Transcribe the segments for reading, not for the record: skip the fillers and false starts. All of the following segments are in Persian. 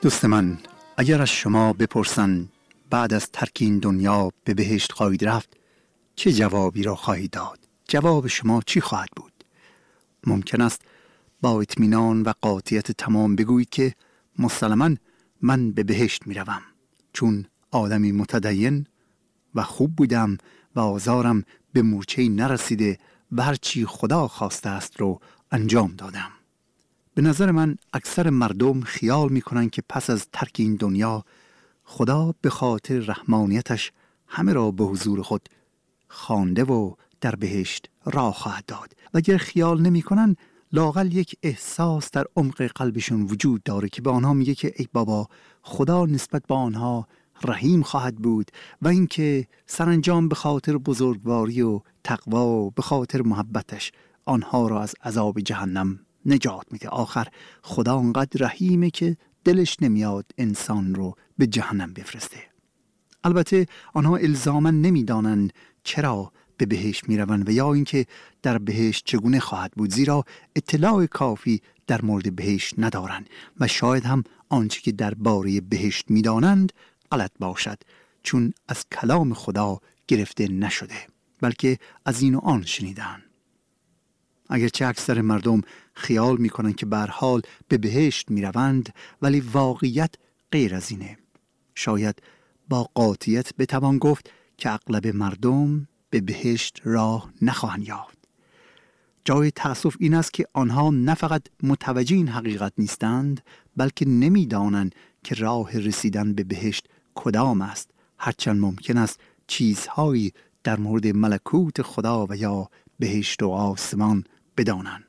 دوست من، اگر از شما بپرسن بعد از ترک این دنیا به بهشت خواهید رفت، چه جوابی را خواهید داد؟ جواب شما چی خواهد بود؟ ممکن است با اطمینان و قاطعیت تمام بگویید که مسلماً من به بهشت می روم، چون آدمی متدین و خوب بودم و آزارم به مورچه‌ای نرسیده و هرچی خدا خواسته است رو انجام دادم. به نظر من اکثر مردم خیال میکنن که پس از ترک این دنیا خدا به خاطر رحمانیتش همه را به حضور خود خوانده و در بهشت راه خواهد داد و اگر خیال نمیکنن لااقل یک احساس در عمق قلبشون وجود داره که به آنها میگه که ای بابا، خدا نسبت به آنها رحیم خواهد بود و اینکه سرانجام به خاطر بزرگواری و تقوا و به خاطر محبتش آنها را از عذاب جهنم نجات میده. آخر خدا انقدر رحیمه که دلش نمیاد انسان رو به جهنم بفرسته. البته آنها الزاماً نمیدانن چرا به بهشت میروند و یا اینکه در بهشت چگونه خواهد بود، زیرا اطلاع کافی در مورد بهشت ندارند و شاید هم آنچه که درباره بهشت میدانند غلط باشد، چون از کلام خدا گرفته نشده بلکه از این و آن شنیدن. اگرچه اکثر مردم خیال میکنن که به هر حال به بهشت میروند، ولی واقعیت غیر از اینه. شاید با قاطعیت بتوان گفت که اغلب مردم به بهشت راه نخواهند یافت. جای تأسف این است که آنها نه فقط متوجه این حقیقت نیستند، بلکه نمیدانند که راه رسیدن به بهشت کدام است، هرچند ممکن است چیزهایی در مورد ملکوت خدا و یا بهشت و آسمان بدانند.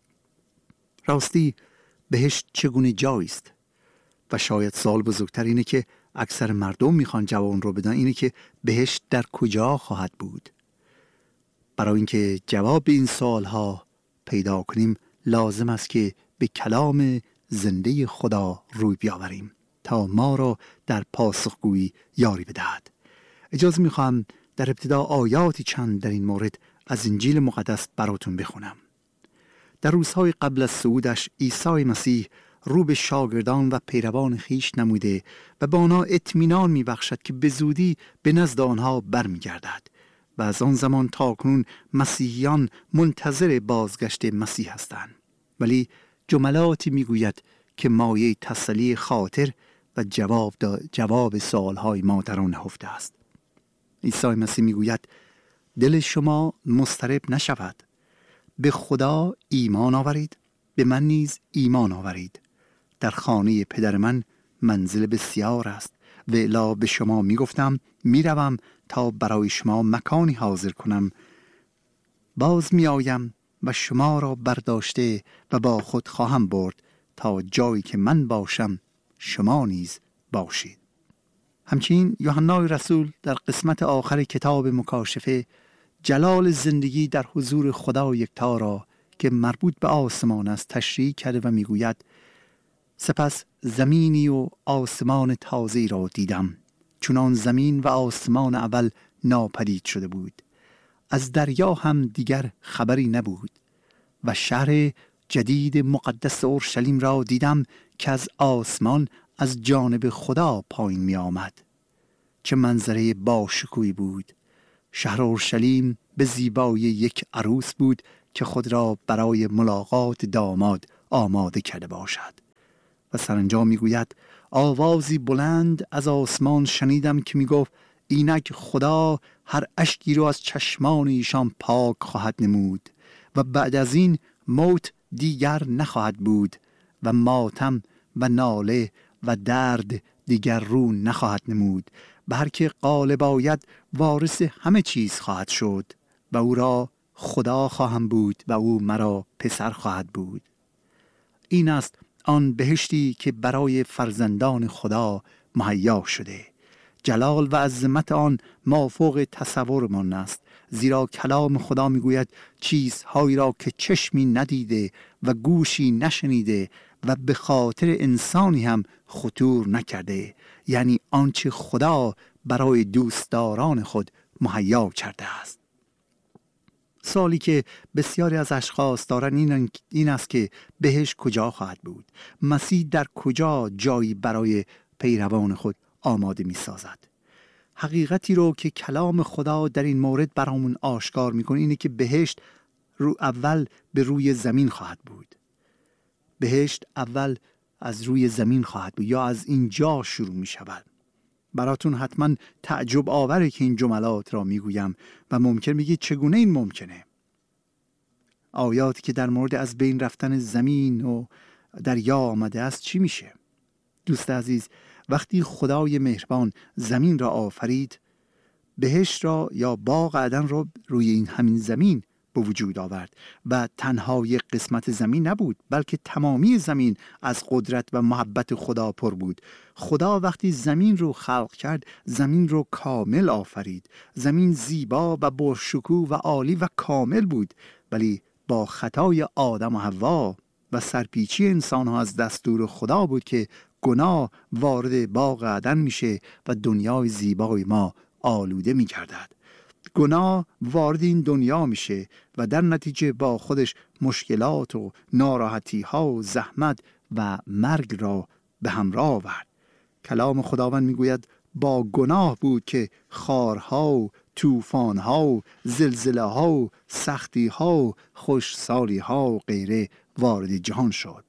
راستی بهشت چگونه جایی است؟ و شاید سوال بزرگتر اینه که اکثر مردم میخوان جواب رو بدن، اینه که بهشت در کجا خواهد بود؟ برای اینکه جواب این سوالها پیدا کنیم لازم است که به کلام زنده خدا روی بیاوریم تا ما را در پاسخگویی یاری بدهد. اجازه میخوام در ابتدا آیاتی چند در این مورد از انجیل مقدس براتون بخونم. در روزهای قبل از صعودش عیسی مسیح رو به شاگردان و پیروان خیش نموده و به آنها اطمینان میبخشد که به زودی به نزد آنها برمیگردد و از آن زمان تا کنون مسیحیان منتظر بازگشت مسیح هستند، ولی جملاتی میگوید که مایه تسلی خاطر و جواب سوالهای ما در آن نهفته است. عیسی مسیح میگوید دل شما مضطرب نشود، به خدا ایمان آورید، به من نیز ایمان آورید. در خانه پدر من منزل بسیار است و الا به شما میگفتم میروم تا برای شما مکانی حاضر کنم، باز میآیم و شما را برداشته و با خود خواهم برد تا جایی که من باشم شما نیز باشید. همچنین یوحنا رسول در قسمت آخر کتاب مکاشفه جلال زندگی در حضور خدا یکتا را که مربوط به آسمان است تشریح کرده و میگوید سپس زمینی و آسمان تازه‌ای را دیدم، چنان زمین و آسمان اول ناپدید شده بود، از دریا هم دیگر خبری نبود و شهر جدید مقدس اورشلیم را دیدم که از آسمان از جانب خدا پایین می آمد. چه منظره باشکوهی بود! شهر اورشلیم به زیبایی یک عروس بود که خود را برای ملاقات داماد آماده کرده باشد. و سرانجام میگوید آوازی بلند از آسمان شنیدم که میگفت اینک خدا هر اشکی رو از چشمان ایشان پاک خواهد نمود و بعد از این موت دیگر نخواهد بود و ماتم و ناله و درد دیگر رو نخواهد نمود و هر که غالب آید وارث همه چیز خواهد شد و او را خدا خواهم بود و او مرا پسر خواهد بود. این است آن بهشتی که برای فرزندان خدا مهیا شده. جلال و عظمت آن مافوق تصورمان است، زیرا کلام خدا میگوید چیزهایی را که چشمی ندیده و گوشی نشنیده و به خاطر انسانی هم خطور نکرده، یعنی آنچه خدا برای دوستداران خود مهیا کرده است. سوالی که بسیاری از اشخاص دارن این است که بهشت کجا خواهد بود؟ مسیح در کجا جایی برای پیروان خود آماده می سازد؟ حقیقتی رو که کلام خدا در این مورد برامون آشکار میکنه اینه که بهشت اول به روی زمین خواهد بود. بهشت اول از روی زمین خواهد بود یا از اینجا شروع می شود. براتون حتما تعجب آوره که این جملات را میگویم و ممکن میگید چگونه این ممکنه؟ آیاتی که در مورد از بین رفتن زمین و دریا آمده است چی میشه؟ دوست عزیز، وقتی خدای مهربان زمین را آفرید، بهشت را یا باغ عدن را روی این همین زمین به وجود آورد و تنها یک قسمت زمین نبود، بلکه تمامی زمین از قدرت و محبت خدا پر بود. خدا وقتی زمین رو خلق کرد، زمین رو کامل آفرید. زمین زیبا و باشکوه و عالی و کامل بود، ولی با خطای آدم و حوا و سرپیچی انسان ها از دستور خدا بود که گناه وارد باغ عدن میشه و دنیای زیبای ما آلوده میگردد. گناه وارد این دنیا میشه و در نتیجه با خودش مشکلات و ناراحتی ها و زحمت و مرگ را به همراه آورد. کلام خداوند میگوید با گناه بود که خارها و طوفان‌ها و زلزله‌ها و سختی‌ها و خوشسالی‌ها و غیره وارد جهان شد.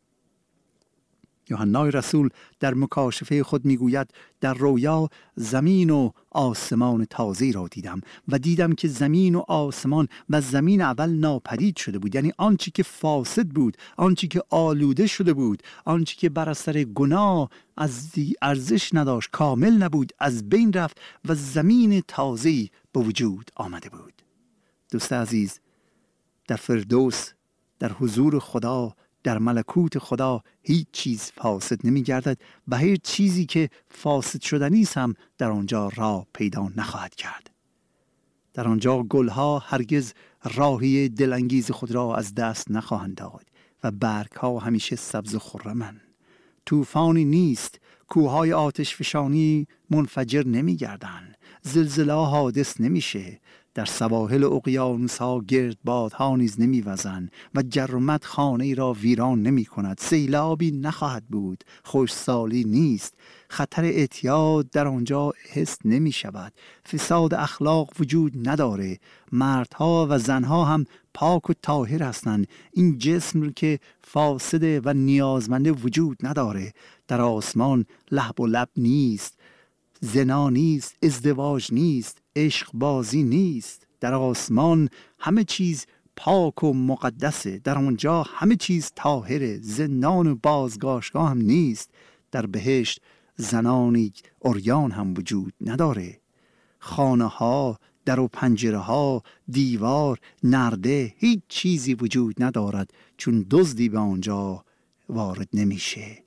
یوحنای رسول در مکاشفه خود میگوید در رویا زمین و آسمان تازه را دیدم و دیدم که زمین و آسمان و زمین اول ناپدید شده بود، یعنی آنچه که فاسد بود، آنچه که آلوده شده بود، آنچه که بر اثر گناه از ارزش نداشت، کامل نبود، از بین رفت و زمین تازه به وجود آمده بود. دوست عزیز، در فردوس، در حضور خدا، در ملکوت خدا هیچ چیز فاسد نمی گردد و هیچ چیزی که فاسد شدنی است هم در آنجا راه پیدا نخواهد کرد. در آنجا گلها هرگز راهی دلانگیز خود را از دست نخواهند داد و برگها همیشه سبز و خرمند. طوفانی نیست، کوههای آتش فشانی منفجر نمی گردند، زلزله حادث نمیشه، در سواحل اقیانوس‌ها گردبادها نیز نمی‌وزند و جرمت خانه را ویران نمی‌کند. سیلابی نخواهد بود، خشکسالی نیست، خطر اعتیاد در آنجا حس نمی‌شود، فساد اخلاق وجود نداره، مردها و زنها هم پاک و طاهر هستند. این جسم که فاسده و نیازمند وجود نداره. در آسمان لهب و لب نیست، زنا نیست، ازدواج نیست، عشق بازی نیست. در آسمان همه چیز پاک و مقدسه، در آنجا همه چیز طاهره، زندان و بازگاشتگاه هم نیست. در بهشت زنانی عریان هم وجود نداره. خانه ها، در و پنجره ها، دیوار، نرده، هیچ چیزی وجود ندارد، چون دزدی به آنجا وارد نمیشه.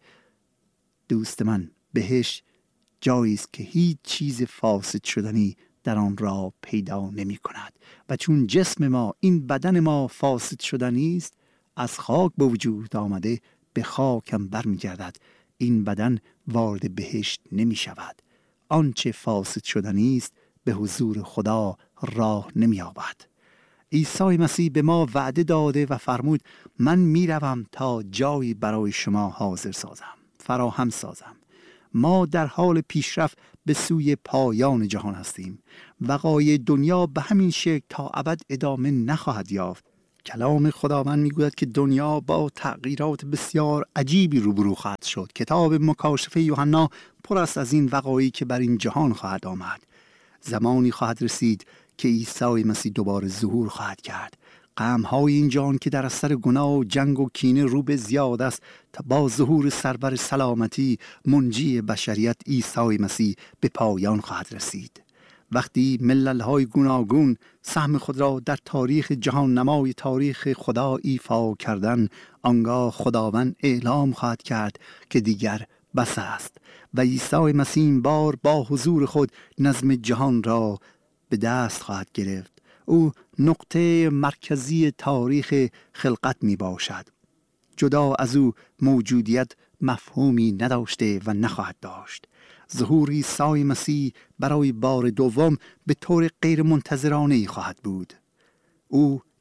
دوست من، بهشت جایی است که هیچ چیز فاسد شدنی در آن را پیدا نمی کند و چون جسم ما، این بدن ما فاسد شدنی است، از خاک به وجود آمده به خاک هم بر می گردد. این بدن وارد بهشت نمی شود. آنچه فاسد شدنی است به حضور خدا راه نمی یابد. عیسی مسیح به ما وعده داده و فرمود من می روم تا جایی برای شما حاضر سازم، فراهم سازم. ما در حال پیشرفت به سوی پایان جهان هستیم. وقایع دنیا به همین شکل تا ابد ادامه نخواهد یافت. کلام خداوند میگوید که دنیا با تغییرات بسیار عجیبی روبرو خواهد شد. کتاب مکاشفه یوحنا پر است از این وقایعی که بر این جهان خواهد آمد. زمانی خواهد رسید که عیسی مسیح دوباره ظهور خواهد کرد. غم‌های این جهان که در اثر گناه و جنگ و کینه رو به زیاد است، تا با ظهور سرور سلامتی منجی بشریت عیسی مسیح به پایان خواهد رسید. وقتی ملل‌های گوناگون سهم خود را در تاریخ جهان نمای تاریخ خدا ایفا کردن، آنگاه خداوند اعلام خواهد کرد که دیگر بس است و عیسی مسیح این بار با حضور خود نظم جهان را به دست خواهد گرفت. او نقطه مرکزی تاریخ خلقت می باشد. جدا از او موجودیت مفهومی نداشته و نخواهد داشت. ظهور عیسی مسیح برای بار دوم به طور غیر منتظرانه خواهد بود. او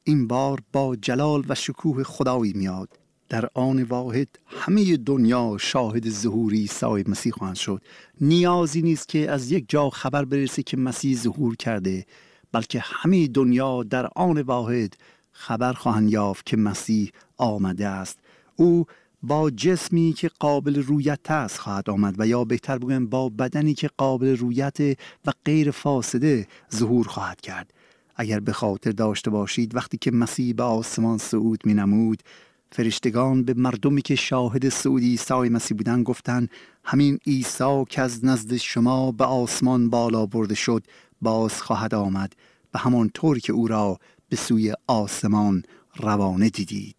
این بار با جلال و شکوه خدایی میاد. در آن واحد همه دنیا شاهد ظهور عیسی مسیح خواهند شد. نیازی نیست که از یک جا خبر برسه که مسیح ظهور کرده، بلکه همه دنیا در آن واحد خبر خواهند یافت که مسیح آمده است. او با جسمی که قابل رویت است خواهد آمد، و یا بهتر بگویم با بدنی که قابل رویت و غیر فاسده ظهور خواهد کرد. اگر به خاطر داشته باشید وقتی که مسیح به آسمان صعود می نمود، فرشتگان به مردمی که شاهد صعود عیسی مسیح بودند گفتند همین عیسی که از نزد شما به آسمان بالا برده شد باز خواهد آمد و همانطور که او را به سوی آسمان روانه دیدید.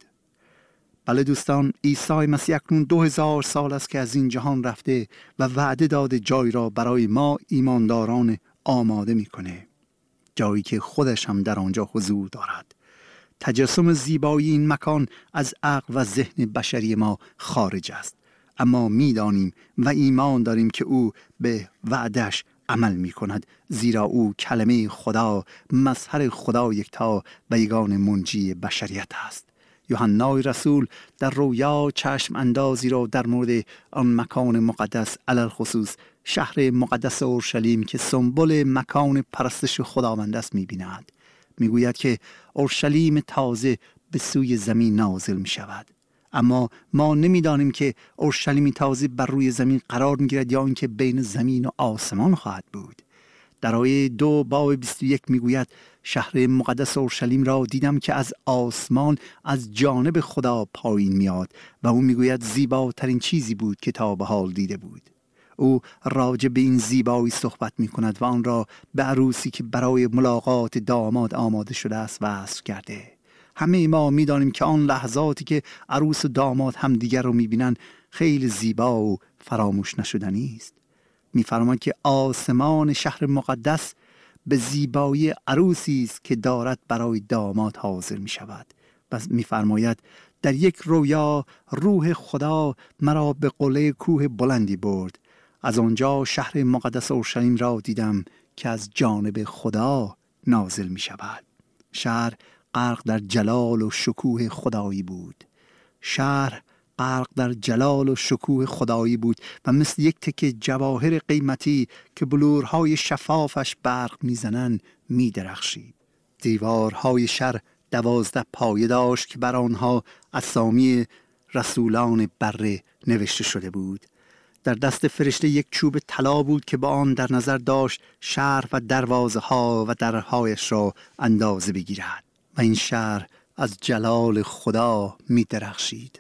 بله دوستان، عیسی مسیح اکنون 2000 سال است که از این جهان رفته و وعده داده جای را برای ما ایمانداران آماده میکنه، جایی که خودش هم در آنجا حضور دارد. تجسم زیبایی این مکان از عقل و ذهن بشری ما خارج است، اما میدانیم و ایمان داریم که او به وعدش عمل می کند، زیرا او کلمه خدا، مظهر خدا یکتا و یگان منجی بشریت است. یوحنا رسول در رویا چشم اندازی را در مورد آن مکان مقدس، علل خصوص شهر مقدس اورشلیم که سمبل مکان پرستش خداوند است می‌بیند. میگوید که اورشلیم تازه به سوی زمین نازل می شود، اما ما نمیدانیم که اورشلیم تازه بر روی زمین قرار می‌گیرد یا اینکه بین زمین و آسمان خواهد بود. در آیه 2 باب 21 میگوید شهر مقدس اورشلیم را دیدم که از آسمان از جانب خدا پایین میاد و او میگوید زیباترین چیزی بود که تا به حال دیده بود. او راجع به این زیبایی صحبت می کند و آن را به عروسی که برای ملاقات داماد آماده شده است وصف کرده. همه ما می دانیم که آن لحظاتی که عروس و داماد هم دیگر رو می بینن خیلی زیبا و فراموش نشدنی است. می فرماید که آسمان شهر مقدس به زیبایی عروسی است که دارد برای داماد حاضر می شود. و می فرماید در یک رویا روح خدا مرا به قله کوه بلندی برد. از آنجا شهر مقدس اورشلیم را دیدم که از جانب خدا نازل می شود. شهر غرق در جلال و شکوه خدایی بود. شهر غرق در جلال و شکوه خدایی بود و مثل یک تکه جواهر قیمتی که بلورهای شفافش برق میزنند میدرخشید. دیوارهای شهر 12 پایه داشت که بر آنها اسامی رسولان بره نوشته شده بود. در دست فرشته یک چوب طلا بود که با آن در نظر داشت شهر و دروازه ها و درهایش را اندازه بگیرد و این شهر از جلال خدا می درخشید.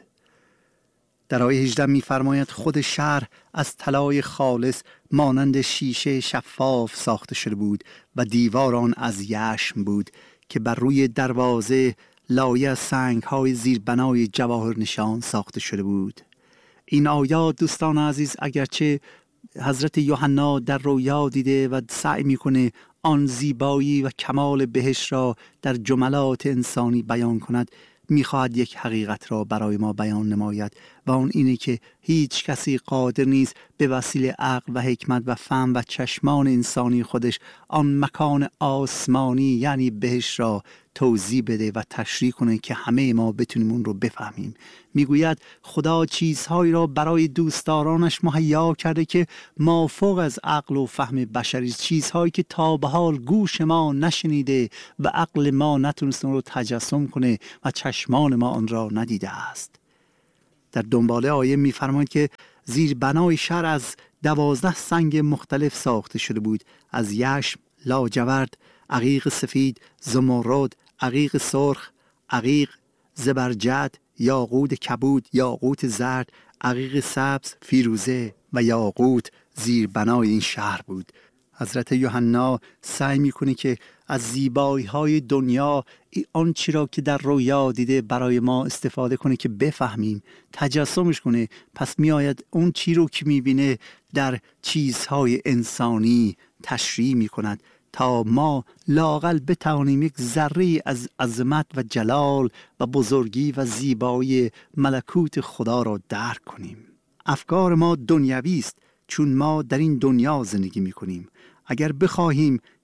در آیه 18 می فرماید خود شهر از طلای خالص مانند شیشه شفاف ساخته شده بود و دیوار آن از یشم بود که بر روی دروازه لایه از سنگ‌های زیربنای جواهر نشان ساخته شده بود. این آیات دوستان عزیز اگرچه حضرت یوحنا در رویا دیده و سعی میکنه آن زیبایی و کمال بهشت را در جملات انسانی بیان کند، میخواهد یک حقیقت را برای ما بیان نماید و آن اینه که هیچ کسی قادر نیست به وسیله عقل و حکمت و فهم و چشمان انسانی خودش آن مکان آسمانی یعنی بهشت را توضیح بده و تشریح کنه که همه ما بتونیم اون رو بفهمیم. میگوید خدا چیزهایی را برای دوستدارانش مهیا کرده که مافوق از عقل و فهم بشری، چیزهایی که تا به حال گوش ما نشنیده و عقل ما نتونست اون رو تجسم کنه و چشمان ما آن را ندیده است. در دنباله آیه میفرماید که زیر بنای شهر از 12 سنگ مختلف ساخته شده بود، از یشم، لاجورد، عقیق سفید، زمرد، عقیق سرخ، عقیق زبرجد، یاقوت کبود، یاقوت زرد، عقیق سبز، فیروزه و یاقوت زیر بنای این شهر بود. حضرت یوحنا سعی میکنه که از زیبایی های دنیا آنچه را که در رویا دیده برای ما استفاده کنه که بفهمیم، تجسمش کنه. پس میآید اون چی رو که میبینه در چیزهای انسانی تشریح میکند تا ما لااقل بتوانیم یک ذره از عظمت و جلال و بزرگی و زیبایی ملکوت خدا را درک کنیم. افکار ما دنیوی است چون ما در این دنیا زندگی میکنیم. اگر بخواهیم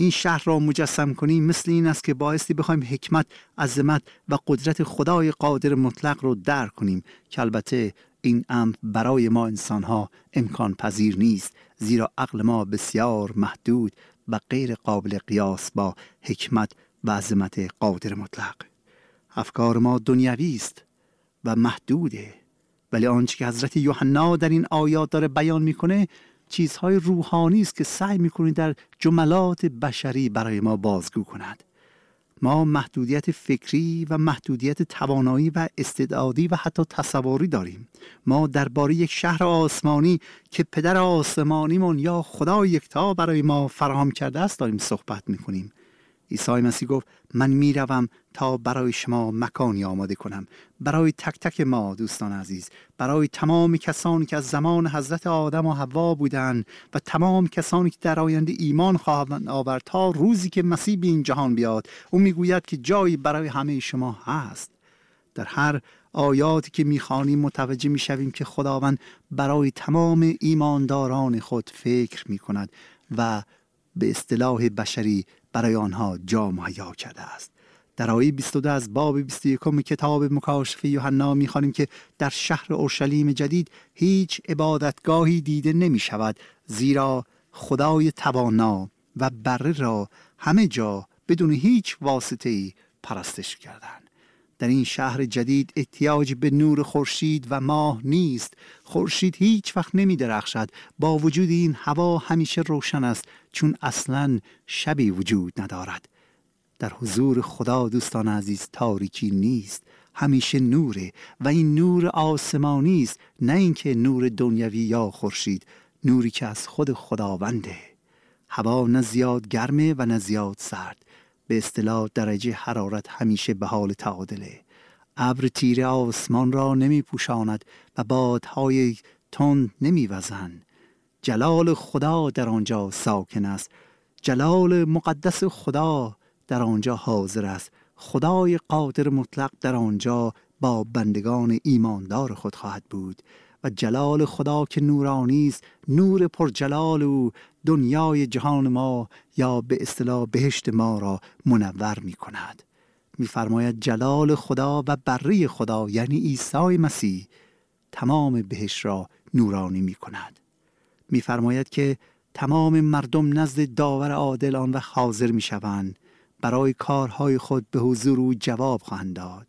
این شهر را مجسم کنیم مثل این است که بایستی بخوایم حکمت، عظمت و قدرت خدای قادر مطلق رو درک کنیم که البته این امر برای ما انسان‌ها امکان پذیر نیست، زیرا عقل ما بسیار محدود و غیر قابل قیاس با حکمت و عظمت قادر مطلق. افکار ما دنیوی است و محدوده، ولی آنچه که حضرت یوحنا در این آیات داره بیان میکنه چیزهای روحانی است که سعی میکنه در جملات بشری برای ما بازگو کند. ما محدودیت فکری و محدودیت توانایی و استعدادی و حتی تصوری داریم. ما درباره یک شهر آسمانی که پدر آسمانیمون یا خدا یکتا برای ما فراهم کرده است داریم صحبت میکنیم. عیسی مسیح گفت من میروم تا برای شما مکانی آماده کنم، برای تک تک ما دوستان عزیز، برای تمام کسانی که از زمان حضرت آدم و حوا بودند و تمام کسانی که در آینده ایمان خواهند آورد تا روزی که مسیح به این جهان بیاد. او میگوید که جایی برای همه شما هست. در هر آیاتی که میخوانیم متوجه میشویم که خداوند برای تمام ایمانداران خود فکر میکند و به اصطلاح بشری برای آنها جا مهیا کرده است. در آیه 22 از باب 21 کتاب مکاشفه یوحنا می‌خوانیم که در شهر اورشلیم جدید هیچ عبادتگاهی دیده نمی شود، زیرا خدای توانا و بره را همه جا بدون هیچ واسطه‌ای پرستش کردند. در این شهر جدید احتیاج به نور خورشید و ماه نیست. خورشید هیچ وقت نمی درخشد. با وجود این هوا همیشه روشن است، چون اصلاً شبی وجود ندارد. در حضور خدا دوستان عزیز تاریکی نیست، همیشه نوره و این نور آسمانی است، نه اینکه نور دنیوی یا خورشید، نوری که از خود خداونده. هوا نه زیاد گرمه و نه زیاد سرد، به اصطلاح درجه حرارت همیشه به حال تعادله. ابر تیره آسمان را نمی پوشاند و بادهای تند نمی وزند. جلال خدا در آنجا ساکن است، جلال مقدس خدا در آنجا حاضر است. خدای قادر مطلق در آنجا با بندگان ایماندار خود خواهد بود و جلال خدا که نورانی است، نور پرجلال او دنیای جهان ما یا به اصطلاح بهشت ما را منور می کند. می فرماید جلال خدا و بره خدا یعنی عیسی مسیح تمام بهشت را نورانی می کند. می فرماید که تمام مردم نزد داور عادل آن و حاضر می شوند، برای کارهای خود به حضور او جواب خواهند داد.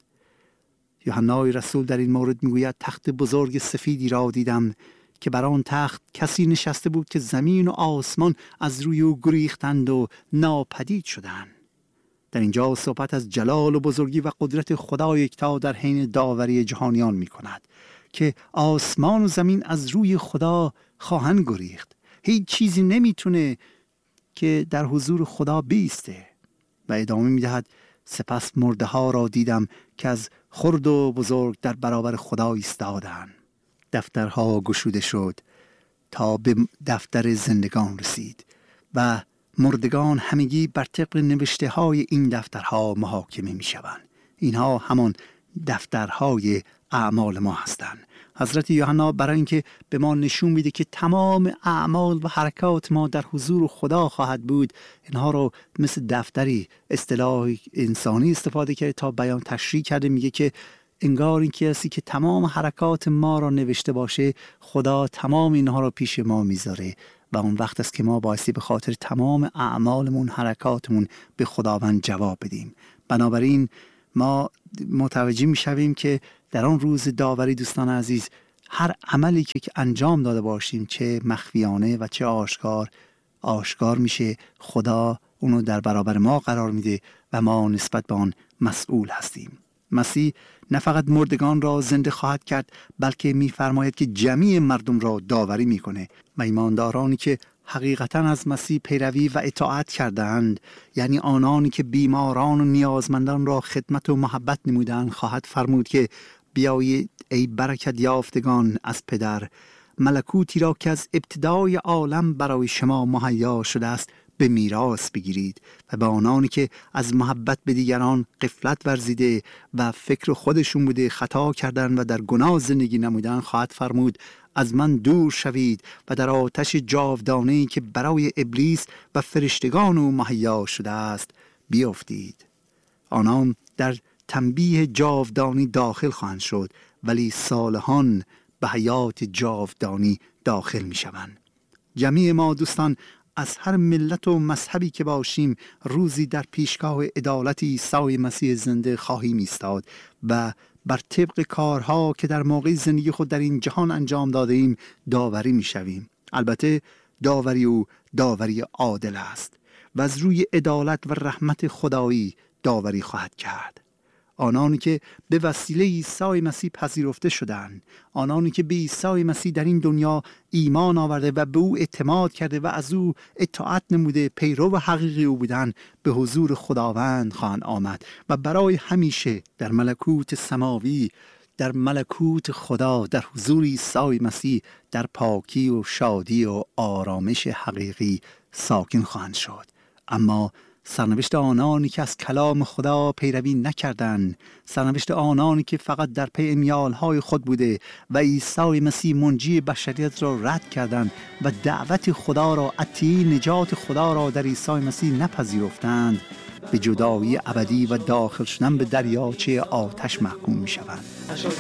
یوحنای رسول در این مورد میگوید تخت بزرگ سفیدی را دیدم که بر آن تخت کسی نشسته بود که زمین و آسمان از روی او گریختند و ناپدید شدند. در اینجا صحبت از جلال و بزرگی و قدرت خدا یکتا در حین داوری جهانیان می کند که آسمان و زمین از روی خدا خواهند گریخت. هیچ چیزی نمیتونه که در حضور خدا بیسته. و ادامه میدهد سپس مرده ها را دیدم که از خرد و بزرگ در برابر خدا ایستادند. دفترها گشوده شد تا به دفتر زندگان رسید و مردگان همگی بر طبق نوشته های این دفترها محاکمه می شوند. اینها همان دفترهای اعمال ما هستند. حضرت یوحنا برای اینکه به ما نشون میده که تمام اعمال و حرکات ما در حضور خدا خواهد بود، اینها رو مثل دفتری اصطلاح انسانی استفاده کرده تا بیان تشریح کرده. میگه که انگار این کسی که تمام حرکات ما را نوشته باشه، خدا تمام اینها را پیش ما میذاره و اون وقت است که ما بایستی به خاطر تمام اعمالمون، حرکاتمون به خداوند جواب بدیم. بنابراین ما متوجه میشویم که در آن روز داوری دوستان عزیز هر عملی که انجام داده باشیم، چه مخفیانه و چه آشکار میشه، خدا اونو در برابر ما قرار میده و ما نسبت به آن مسئول هستیم. مسیح نه فقط مردگان را زنده خواهد کرد، بلکه میفرماید که جمیع مردم را داوری میکنه و ایماندارانی که حقیقتا از مسیح پیروی و اطاعت کردند، یعنی آنانی که بیماران و نیازمندان را خدمت و محبت نمودند، خواهد فرمود که بیایید ای برکت یافتگان از پدر، ملکوتی را که از ابتدای عالم برای شما مهیا شده است به میراث بگیرید. و به آنانی که از محبت به دیگران غفلت ورزیده و فکر خودشون بوده، خطا کردن و در گناه زندگی نمودن، خواهد فرمود از من دور شوید و در آتش جاودانه‌ای که برای ابلیس و فرشتگان او مهیا شده است بیفتید. آنان در تنبیه جاودانی داخل خواهند شد، ولی صالحان به حیات جاودانی داخل می شوند. جمیع ما دوستان از هر ملت و مذهبی که باشیم روزی در پیشگاه عدالت عیسی مسیح زنده خواهیم ایستاد و بر طبق کارها که در موقع زندگی خود در این جهان انجام داده ایم داوری می شویم. البته داوری او داوری عادل است و از روی عدالت و رحمت خدایی داوری خواهد کرد. آنانی که به وسیله عیسی مسیح پذیرفته شدند، آنانی که به عیسی مسیح در این دنیا ایمان آورده و به او اعتماد کرده و از او اطاعت نموده پیرو حقیقی او بودند، به حضور خداوند خواهند آمد و برای همیشه در ملکوت سماوی، در ملکوت خدا، در حضور عیسی مسیح در پاکی و شادی و آرامش حقیقی ساکن خواهند شد. اما سرنوشت آنانی که از کلام خدا پیروی نکردند، سرنوشت آنانی که فقط در پی امیالهای خود بوده و عیسی مسیح منجی بشریت را رد کردند و دعوت خدا را، عطیه نجات خدا را در عیسی مسیح نپذیرفتند، به جدایی ابدی و داخل شدن به دریاچه آتش محکوم می شوند.